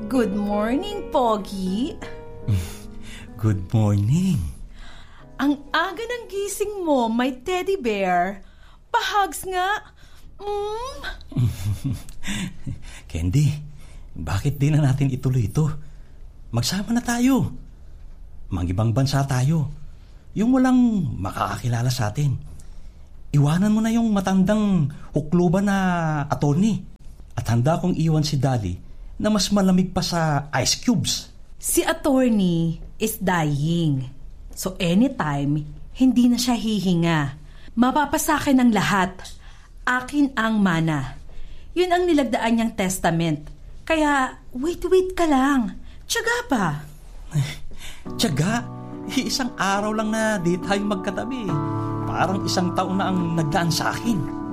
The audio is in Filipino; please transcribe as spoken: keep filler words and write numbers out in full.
Good morning, Pogi. Good morning. Ang aga ng gising mo, may teddy bear. Pahugs nga. Mm. Candy, bakit di na natin ituloy ito? Magsama na tayo. Mang-ibang bansa tayo. Yung walang makakakilala sa atin. Iwanan mo na yung matandang hukluban na attorney. At handa kong iwan si Daddy na mas malamig pa sa ice cubes. Si attorney is dying. So anytime, hindi na siya hihinga. Mapapasakin ang lahat. Akin ang mana. Yun ang nilagdaan niyang testament. Kaya, wait-wait ka lang. Tiyaga pa. Tiyaga? Isang araw lang na di tayo magkatabi. Parang isang taon na ang nagdaan sa akin.